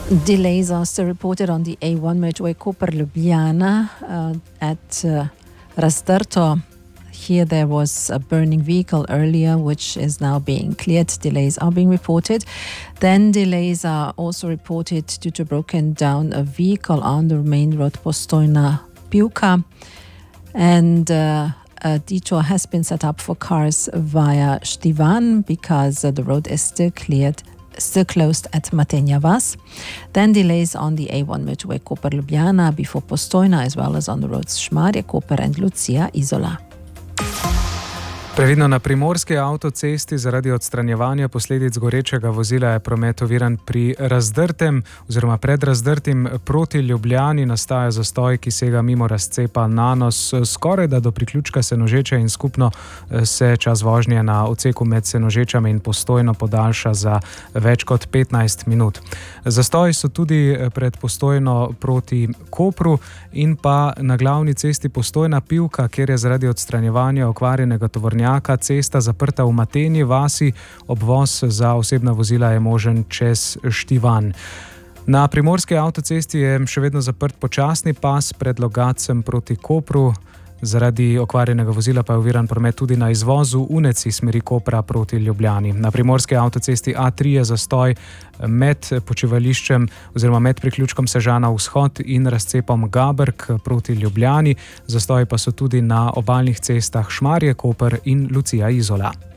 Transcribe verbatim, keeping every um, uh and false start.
Delays are still reported on the A one motorway Koper-Ljubljana uh, at uh, Razdrto. Here there was a burning vehicle earlier, which is now being cleared. Delays are being reported. Then delays are also reported due to broken down a vehicle on the main road Postojna-Pivka. And uh, a detour has been set up for cars via Štivan because uh, the road is still cleared. Still closed at Matenja Vas. Then delays on the A one motorway Koper-Ljubljana before Postojna, as well as on the roads Šmarje, Koper and Lucija Izola. Previdno na primorski avtocesti zaradi odstranjevanja posledic gorečega vozila je promet oviran pri Razdrtem oziroma pred Razdrtim proti Ljubljani. Nastaja zastoj, ki sega mimo razcepa Nanos skoraj da do priključka Senožeče in skupno se čas vožnje na odseku med Senožečami in Postojno podaljša za več kot petnajst minut. Zastoji so tudi pred Postojno proti Kopru in pa na glavni cesti Postojna-Pivka, kjer je zaradi odstranjevanja okvarjenega tovornjaka cesta zaprta v Matenji vasi, obvoz za osebna vozila je možen čez Štivan. Na primorski avtocesti je še vedno zaprt počasni pas pred Logatcem proti Kopru. Zaradi okvarjenega vozila pa je oviran promet tudi na izvozu Uneci smeri Kopra proti Ljubljani. Na primorski avtocesti A tri je zastoj med počivališčem oziroma med priključkom Sežana vzhod in razcepom Gaberk proti Ljubljani. Zastoji pa so tudi na obalnih cestah Šmarje, Koper in Lucija Izola.